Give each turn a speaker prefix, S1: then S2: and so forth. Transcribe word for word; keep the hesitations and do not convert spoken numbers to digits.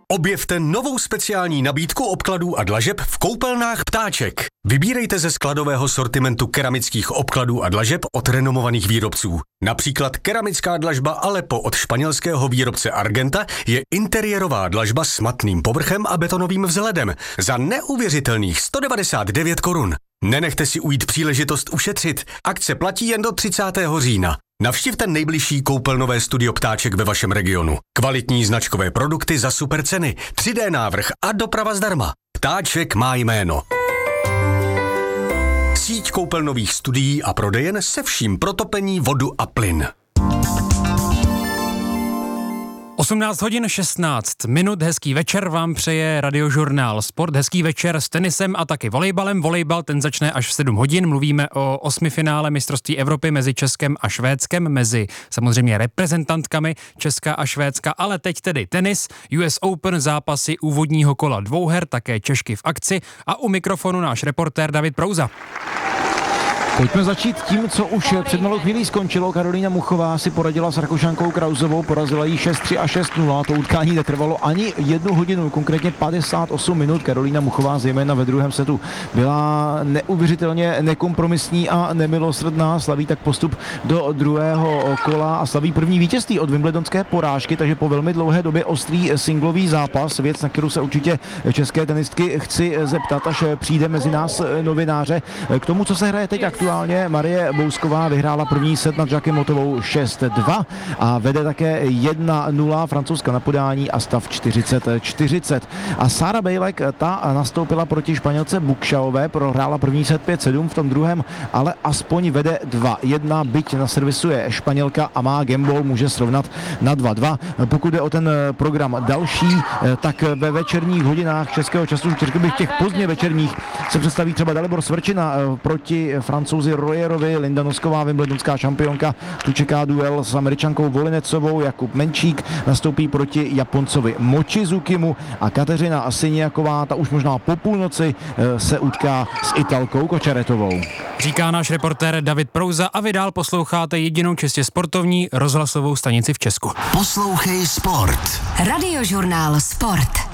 S1: Objevte novou speciální nabídku obkladů a dlažeb v koupelnách Ptáček. Vybírejte ze skladového sortimentu keramických obkladů a dlažeb od renomovaných výrobců. Například keramická dlažba Aleppo od španělského výrobce Argenta je interiérová dlažba s matným povrchem a betonovým vzhledem za neuvěřitelných sto devadesát devět korun. Nenechte si ujít příležitost ušetřit. Akce platí jen do třicátého října. Navštivte nejbližší koupelnové studio Ptáček ve vašem regionu. Kvalitní značkové produkty za super ceny, tři dé návrh a doprava zdarma. Ptáček má jméno. Síť koupelnových studií a prodejen se vším pro topení, vodu a plyn.
S2: osmnáct hodin šestnáct minut, hezký večer vám přeje Radiožurnál Sport, hezký večer s tenisem a taky volejbalem. Volejbal ten začne až v sedm hodin, mluvíme o osmifinále mistrovství Evropy mezi Českem a Švédskem, mezi samozřejmě reprezentantkami Česka a Švédska, ale teď tedy tenis, U S Open, zápasy úvodního kola dvouher, také Češky v akci a u mikrofonu náš reportér David Prouza.
S3: Pojďme začít tím, co už před malou chvílí skončilo. Karolína Muchová si poradila s Rakušankou Krausovou, porazila jí šest tři a šest nula. To utkání netrvalo ani jednu hodinu, konkrétně padesát osm minut. Karolína Muchová zejména ve druhém setu byla neuvěřitelně nekompromisní a nemilosrdná. Slaví tak postup do druhého kola a slaví první vítězství od wimbledonské porážky, takže po velmi dlouhé době ostrý singlový zápas, věc, na kterou se určitě české tenistky chci zeptat, až přijde mezi nás novináře. K tomu, co se hraje teď aktuálně, Marie Bousková vyhrála první set nad Jaquimotovou šest dva a vede také jedna nula, Francouzka na podání a stav čtyřicet čtyřicet. A Sara Bejlek, ta nastoupila proti Španělce Bukšaové, prohrála první set pět sedm, v tom druhém ale aspoň vede dva jedna, byť na servisu je Španělka a má gambol, může srovnat na dva dva. Pokud jde o ten program další, tak ve večerních hodinách českého času, řekl bych těch pozdně večerních, se představí třeba Dalibor Svrčina proti Francouzi Royerovi, Linda Nosková, wimbledonská šampionka, tu čeká duel s Američankou Volinecovou, Jakub Menčík nastoupí proti Japoncovi Mochizukimu a Kateřina Siniaková, ta už možná po půlnoci se utká s Italkou Kočaretovou.
S2: Říká náš reportér David Prouza a vy dál posloucháte jedinou čistě sportovní rozhlasovou stanici v Česku.
S4: Poslouchej Sport.
S5: Radiožurnál Sport.